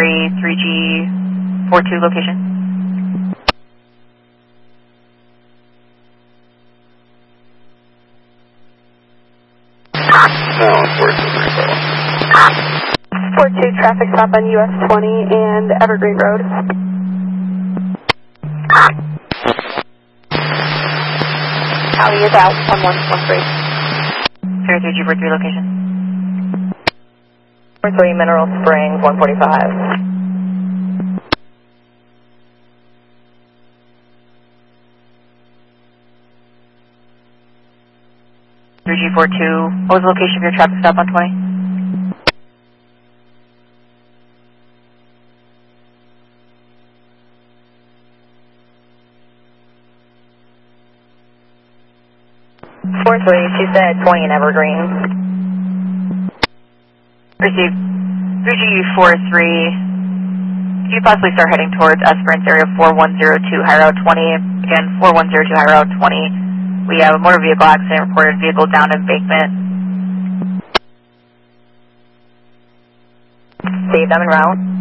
3G42 location. No, 42 traffic stop on US 20 and Evergreen Road. County is out, 1113. 3G43 location. 43 Mineral Springs, 145. G42, what was the location of your traffic stop on 20? She said 20 in Evergreen. Received. 3G43, could you possibly start heading towards Esperance area 4102 High Route 20? Again, 4102 High Route 20. We have a motor vehicle accident reported, vehicle down embankment. Saved, I'm en route.